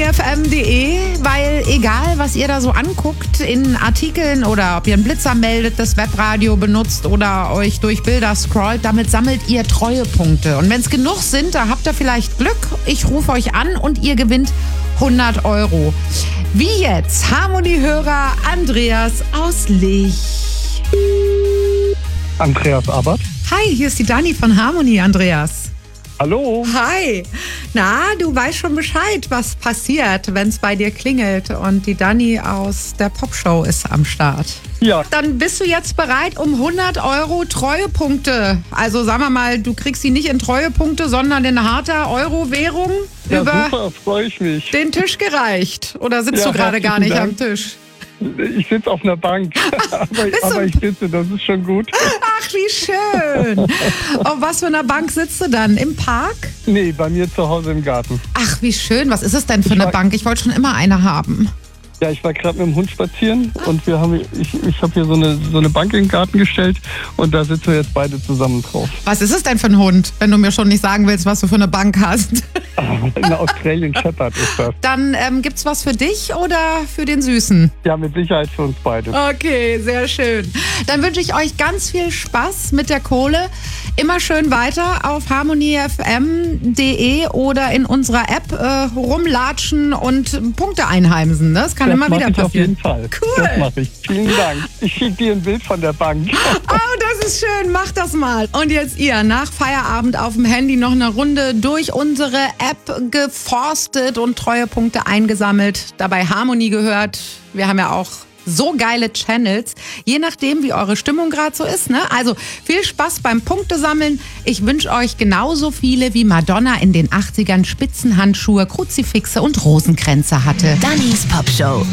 harmonyfm.de, weil egal, was ihr da so anguckt in Artikeln oder ob ihr einen Blitzer meldet, das Webradio benutzt oder euch durch Bilder scrollt, damit sammelt ihr Treuepunkte. Und wenn es genug sind, da habt ihr vielleicht Glück. Ich rufe euch an und ihr gewinnt 100 Euro. Wie jetzt Harmony-Hörer Andreas aus Lich. Andreas Abert. Hi, hier ist die Dani von Harmony, Andreas. Hallo. Hi. Na, du weißt schon Bescheid, was passiert, wenn es bei dir klingelt und die Dani aus der Popshow ist am Start. Ja. Dann bist du jetzt bereit um 100 Euro Treuepunkte. Also sagen wir mal, du kriegst sie nicht in Treuepunkte, sondern in harter Euro-Währung Ja, über super, freue ich mich. den Tisch gereicht. Oder sitzt Ja, du gerade gar nicht herzlichen am Tisch? Ich sitze auf einer Bank, aber ich sitze, das ist schon gut. Ach, wie schön. Auf was für einer Bank sitzt du dann? Im Park? Nee, bei mir zu Hause im Garten. Ach, wie schön. Was ist es denn für eine Bank? Ich wollte schon immer eine haben. Ja, ich war gerade mit dem Hund spazieren und ich habe hier so eine Bank in den Garten gestellt und da sitzen wir jetzt beide zusammen drauf. Was ist es denn für ein Hund, wenn du mir schon nicht sagen willst, was du für eine Bank hast? Eine Australian Shepherd ist das. Dann gibt's was für dich oder für den Süßen? Ja, mit Sicherheit für uns beide. Okay, sehr schön. Dann wünsche ich euch ganz viel Spaß mit der Kohle. Immer schön weiter auf harmonyfm.de oder in unserer App rumlatschen und Punkte einheimsen. Ne? Das kann immer wieder passieren. Auf jeden Fall. Cool. Das mache ich. Vielen Dank. Ich schicke dir ein Bild von der Bank. Oh, das ist schön. Mach das mal. Und jetzt ihr, nach Feierabend auf dem Handy noch eine Runde durch unsere App geforstet und Treuepunkte eingesammelt. Dabei Harmony gehört. Wir haben ja auch so geile Channels, je nachdem, wie eure Stimmung gerade so ist. Ne? Also viel Spaß beim Punktesammeln. Ich wünsche euch genauso viele, wie Madonna in den 80ern Spitzenhandschuhe, Kruzifixe und Rosenkränze hatte. Dannys Popshow.